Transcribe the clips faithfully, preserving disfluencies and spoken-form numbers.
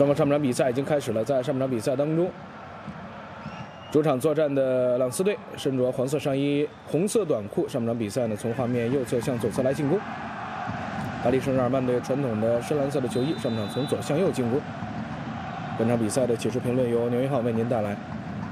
双方上半场比赛已经开始了，在上半场比赛当中，主场作战的朗斯队身着黄色上衣、红色短裤，上半场比赛呢从画面右侧向左侧来进攻。巴黎圣日耳曼队传统的深蓝色的球衣，上半场从左向右进攻。本场比赛的解说评论由牛一号为您带来。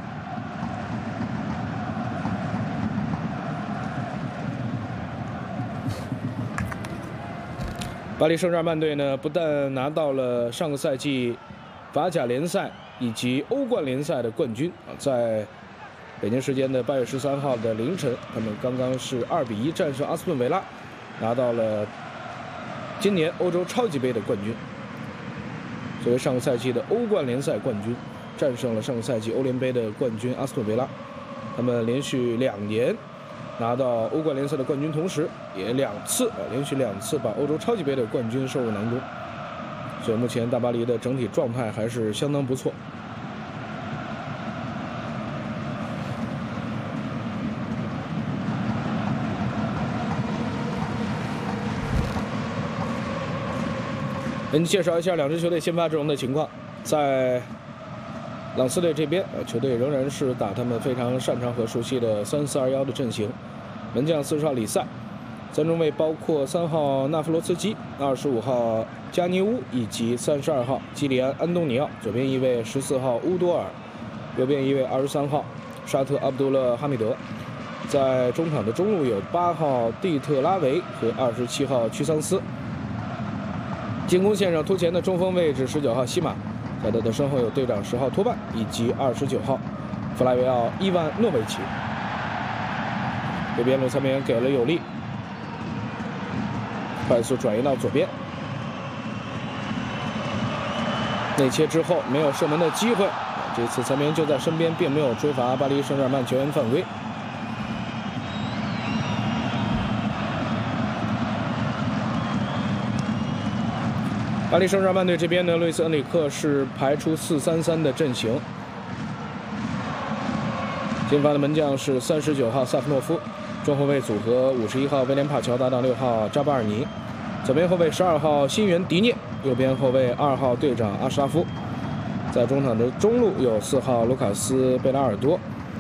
巴黎圣日耳曼队呢，不但拿到了上个赛季法甲联赛以及欧冠联赛的冠军啊，在北京时间的八月十三号的凌晨，他们刚刚是二比一战胜阿斯顿维拉，拿到了今年欧洲超级杯的冠军。作为上个赛季的欧冠联赛冠军，战胜了上个赛季欧联杯的冠军阿斯顿维拉，他们连续两年拿到欧冠联赛的冠军，同时也两次啊，连续两次把欧洲超级杯的冠军收入囊中。所以目前大巴黎的整体状态还是相当不错。给您介绍一下两支球队先发阵容的情况。在朗斯队这边，呃，球队仍然是打他们非常擅长和熟悉的三四二一的阵型。门将四十号里塞，三中卫包括三号纳夫罗茨基、二十五号加尼乌以及三十二号基里安·安东尼奥。左边一位十四号乌多尔，右边一位二十三号沙特阿卜杜勒哈密德。在中场的中路有八号蒂特拉维和二十七号屈桑斯。进攻线上突前的中锋位置十九号西马，在他的身后有队长十号托办以及二十九号弗拉维奥伊万诺维奇。右边路侧面给了有利，快速转移到左边，内切之后没有射门的机会，这次侧面就在身边，并没有追罚巴黎圣日耳曼球员犯规。巴黎圣日耳曼队这边呢，路易斯恩里克是排出四三三的阵型。进发的门将是三十九号萨夫诺夫，中后卫组合五十一号威廉帕乔搭档六号扎巴尔尼，左边后卫十二号新援迪涅，右边后卫二号队长阿什拉夫。在中场的中路有四号卢卡斯贝拉尔多。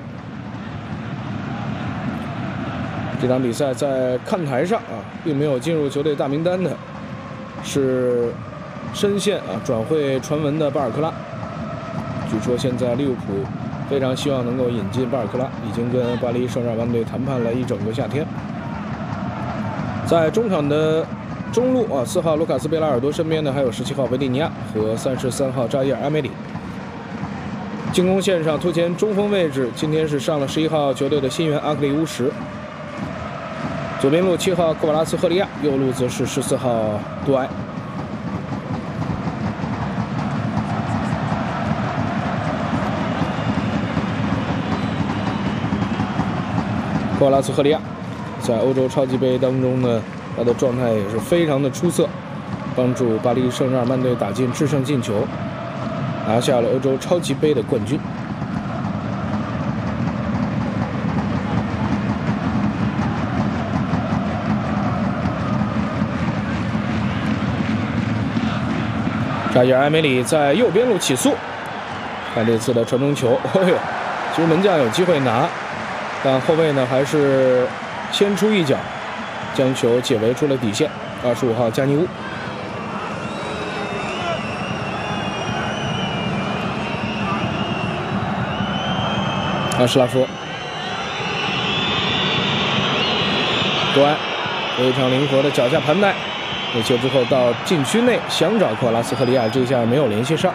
这场比赛在看台上啊，并没有进入球队大名单的是深陷啊转会传闻的巴尔克拉。据说现在利物浦非常希望能够引进巴尔克拉，已经跟巴黎圣日耳曼队谈判了一整个夏天。在中场的中路啊，四号卢卡斯贝拉尔多身边呢还有十七号维利尼亚和三十三号扎伊尔阿梅里。进攻线上突前中锋位置，今天是上了十一号球队的新援阿克利乌什。左边路七号科瓦拉斯赫利亚，右路则是十四号杜埃。科瓦拉斯赫利亚在欧洲超级杯当中呢，他的状态也是非常的出色，帮助巴黎圣日耳曼队打进制胜进球，拿下了欧洲超级杯的冠军。扎伊尔埃梅里在右边路起速，看这次的传中球，哎呦，其实门将有机会拿，但后卫呢还是先出一脚，将球解围出了底线。二十五号加尼乌，阿什拉夫，多安非常灵活的脚下盘带。内切之后到禁区内，想找科瓦拉斯赫利亚，这下没有联系上。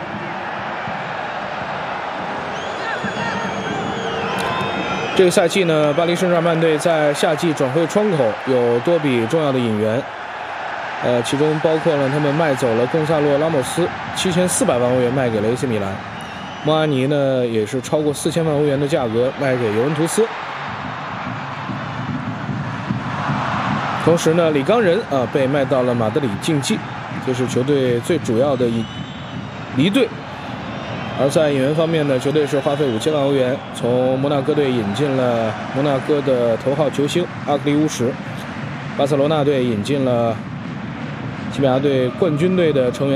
这个赛季呢，巴黎圣日耳曼队在夏季转会窗口有多笔重要的引援，呃，其中包括了他们卖走了贡萨洛·拉莫斯，七千四百万欧元卖给了 A C 米兰；莫阿尼呢，也是超过四千万欧元的价格卖给尤文图斯。同时呢，里冈人啊被卖到了马德里竞技，这是球队最主要的一离队。而在引援方面呢，球队是花费五千万欧元，从摩纳哥队引进了摩纳哥的头号球星阿克利乌什，巴塞罗那队引进了西班牙队冠军队的成员。